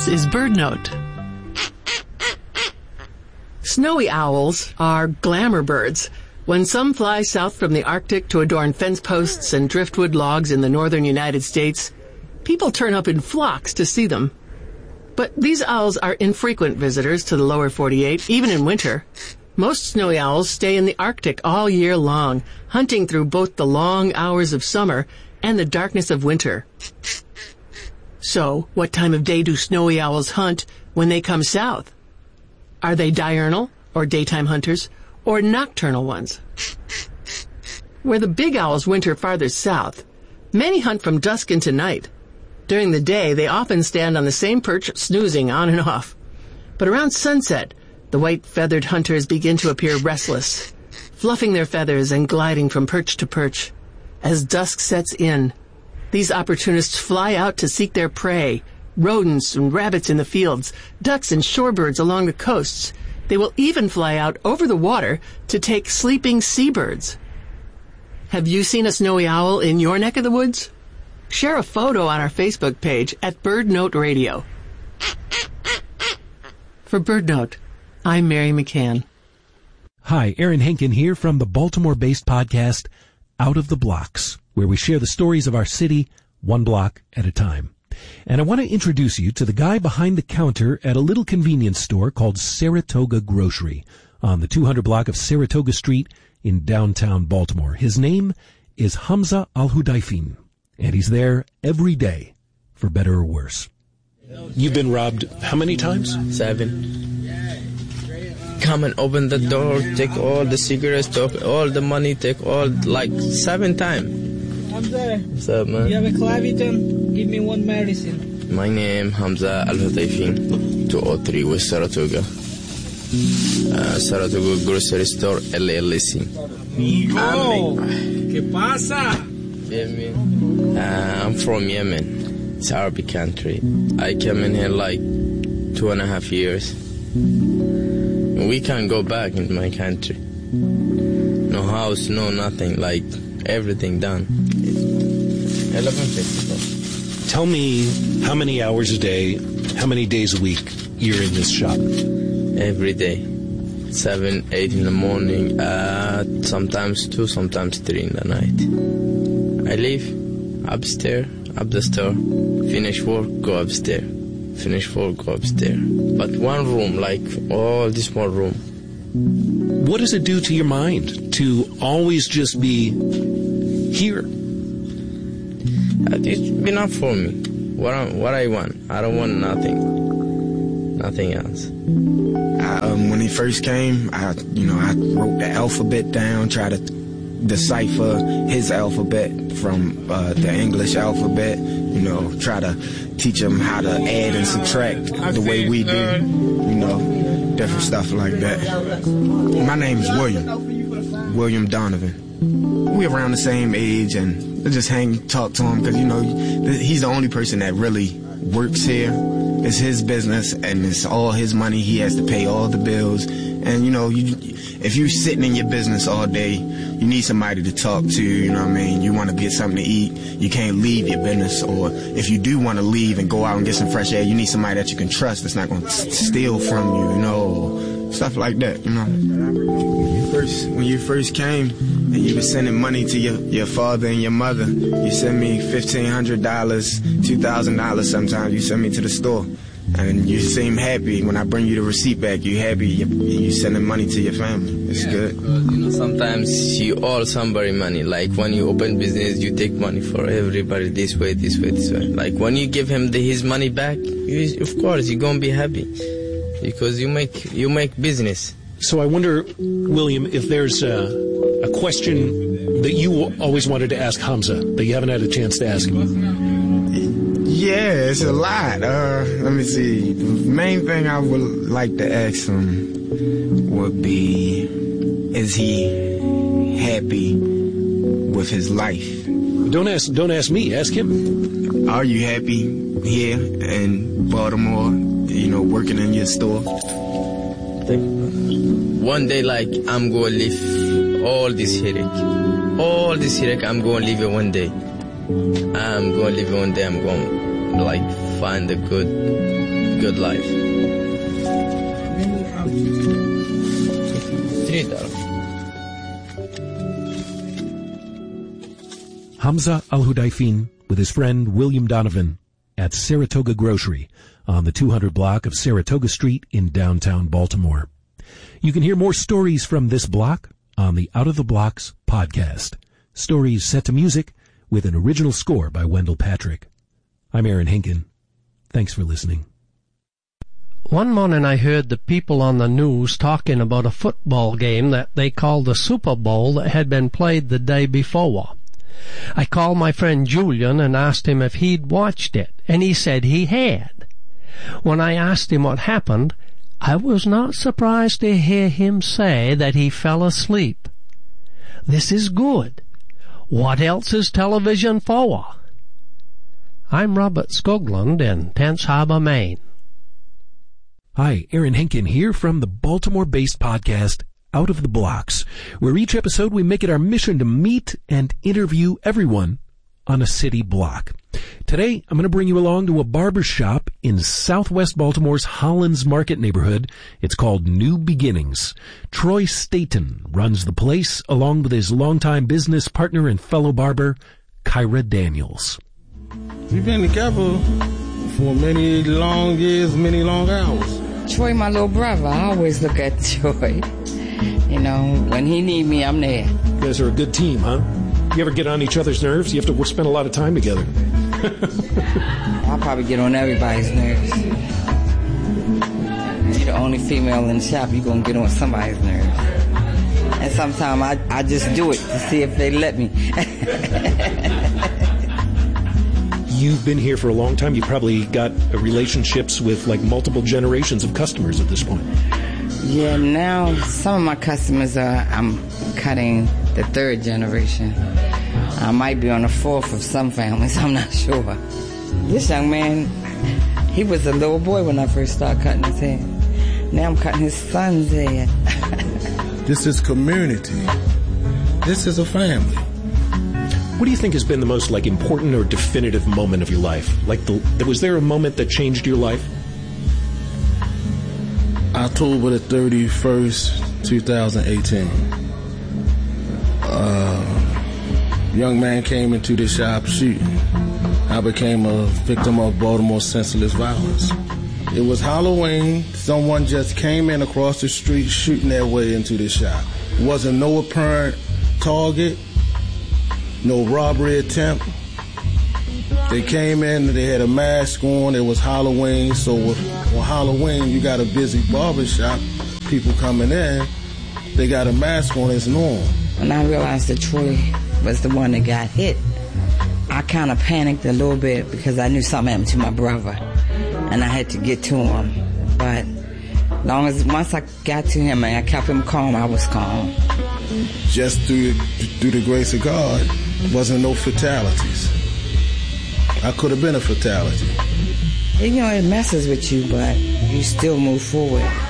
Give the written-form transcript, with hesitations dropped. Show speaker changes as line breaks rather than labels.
This is BirdNote. Snowy owls are glamour birds. When some fly south from the Arctic to adorn fence posts and driftwood logs in the northern United States, people turn up in flocks to see them. But these owls are infrequent visitors to the lower 48, even in winter. Most snowy owls stay in the Arctic all year long, hunting through both the long hours of summer and the darkness of winter. So, what time of day do snowy owls hunt when they come south? Are they diurnal, or daytime hunters, or nocturnal ones? Where the big owls winter farther south, many hunt from dusk into night. During the day, they often stand on the same perch, snoozing on and off. But around sunset, the white-feathered hunters begin to appear restless, fluffing their feathers and gliding from perch to perch. As dusk sets in, these opportunists fly out to seek their prey, rodents and rabbits in the fields, ducks and shorebirds along the coasts. They will even fly out over the water to take sleeping seabirds. Have you seen a snowy owl in your neck of the woods? Share a photo on our Facebook page at BirdNote Radio. For BirdNote, I'm Mary McCann.
Hi, Aaron Henkin here from the Baltimore-based podcast Out of the Blocks, where we share the stories of our city one block at a time. And I want to introduce you to the guy behind the counter at a little convenience store called Saratoga Grocery on the 200 block of Saratoga Street in downtown Baltimore. His name is Hamza Al-Hudayfin, and he's there every day, for better or worse.
You've been robbed how many times?
7. Come and open the door, take all the cigarettes, take all the money, take all, like 7 times.
Hamza,
what's up, man?
You have a Claviton? Give me one medicine.
My name Hamza Al-Hudayfin, 203 West Saratoga. Saratoga Grocery Store, LLC.
Amigo, ¿qué pasa?
I'm from Yemen. It's Arabic country. I came in here like 2.5 years. We can't go back in my country. No house, no nothing, like everything done. 11:50.
Tell me how many hours a day, how many days a week you're in this shop?
Every day. 7, 8 in the morning, sometimes 2, sometimes 3 in the night. I live upstairs, up the store, finish work, go upstairs. Finish work, go upstairs. But one room, like all this small room.
What does it do to your mind to always just be here?
It's enough for me. What I want. I don't want nothing else.
When he first came, I wrote the alphabet down, tried to decipher his alphabet from the English alphabet, try to teach him how to add and subtract the way we do, different stuff like that. My name is William Donovan. We're around the same age, and I just talk to him because, he's the only person that really works here. It's his business, and it's all his money. He has to pay all the bills. And, if you're sitting in your business all day, you need somebody to talk to, You want to get something to eat. You can't leave your business. Or if you do want to leave and go out and get some fresh air, you need somebody that you can trust that's not going to steal from you, stuff like that, When you first came and you were sending money to your father and your mother, you send me $1,500, $2,000 sometimes. You send me to the store. And you seem happy when I bring you the receipt back. You happy you sending money to your family. It's good.
Because, sometimes you owe somebody money. Like when you open business, you take money for everybody this way. Like when you give him his money back, of course you're gonna be happy because you make business.
So I wonder, William, if there's a question that you always wanted to ask Hamza that you haven't had a chance to ask him.
Yeah, it's a lot. Let me see. The main thing I would like to ask him would be, is he happy with his life?
Don't ask me. Ask him.
Are you happy here in Baltimore, working in your store?
One day, like, I'm going to leave all this headache. All this headache, I'm going to leave it one day. I'm going to leave it one day. I'm going to, find a good good life. $3.
Hamza Al-Hudayfin with his friend William Donovan at Saratoga Grocery on the 200 block of Saratoga Street in downtown Baltimore. You can hear more stories from this block on the Out of the Blocks podcast. Stories set to music with an original score by Wendell Patrick. I'm Aaron Hinken. Thanks for listening.
One morning I heard the people on the news talking about a football game that they called the Super Bowl that had been played the day before. I called my friend Julian and asked him if he'd watched it, and he said he had. When I asked him what happened, I was not surprised to hear him say that he fell asleep. This is good. What else is television for? I'm Robert Skoglund in Tenns Harbor, Maine.
Hi, Aaron Hinken here from the Baltimore-based podcast Out of the Blocks, where each episode we make it our mission to meet and interview everyone on a city block. Today, I'm going to bring you along to a barber shop in southwest Baltimore's Hollins Market neighborhood. It's called New Beginnings. Troy Staten runs the place along with his longtime business partner and fellow barber, Kyra Daniels.
We've been together for many long years, many long hours.
Troy, my little brother, I always look at Troy. You know, when he need me, I'm there.
You guys are a good team, huh? You ever get on each other's nerves? You have to spend a lot of time together.
I'll probably get on everybody's nerves. You're the only female in the shop, you're going to get on somebody's nerves. And sometimes I just do it to see if they let me.
You've been here for a long time. You've probably got relationships with like multiple generations of customers at this point.
Yeah, now some of my customers I'm cutting the third generation. I might be on the fourth of some families, I'm not sure. This young man, he was a little boy when I first started cutting his hair. Now I'm cutting his son's hair.
This is community. This is a family.
What do you think has been the most like important or definitive moment of your life? Like, was there a moment that changed your life?
October the 31st, 2018. Young man came into the shop shooting. I became a victim of Baltimore senseless violence. It was Halloween. Someone just came in across the street shooting their way into the shop. Wasn't no apparent target, no robbery attempt. They came in, they had a mask on, it was Halloween, so on Halloween you got a busy barber shop, people coming in, they got a mask on, it's normal.
When I realized that Troy was the one that got hit, I kind of panicked a little bit because I knew something happened to my brother, and I had to get to him. But once I got to him and I kept him calm, I was calm.
Just through the grace of God, wasn't no fatalities. I could have been a fatality.
You know, it messes with you, but you still move forward.